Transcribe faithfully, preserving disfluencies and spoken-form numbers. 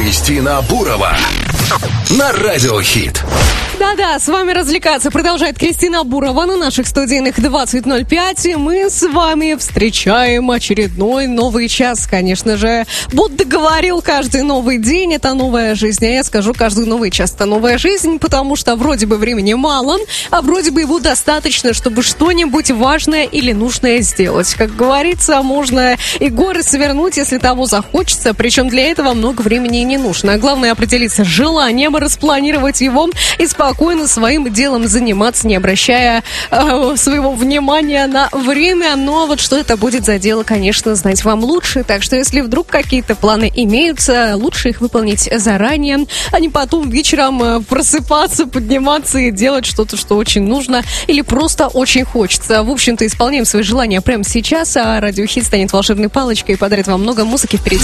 Кристина Бурова на Радио Хит. Да-да, с вами развлекаться продолжает Кристина Бурова на наших студийных двадцать ноль пять. И мы с вами встречаем очередной новый час. Конечно же, Будда говорил, каждый новый день — это новая жизнь. А я скажу, каждый новый час — это новая жизнь, потому что вроде бы времени мало, а вроде бы его достаточно, чтобы что-нибудь важное или нужное сделать. Как говорится, можно и горы свернуть, если того захочется. Причем для этого много времени и не нужно. А главное — определиться с желанием, распланировать его и спокойно своим делом заниматься, не обращая э, своего внимания на время. Но вот что это будет за дело, конечно, знать вам лучше. Так что если вдруг какие-то планы имеются, лучше их выполнить заранее, а не потом вечером просыпаться, подниматься и делать что-то, что очень нужно или просто очень хочется. В общем-то, исполняем свои желания прямо сейчас, а Радио Хит станет волшебной палочкой и подарит вам много музыки впереди.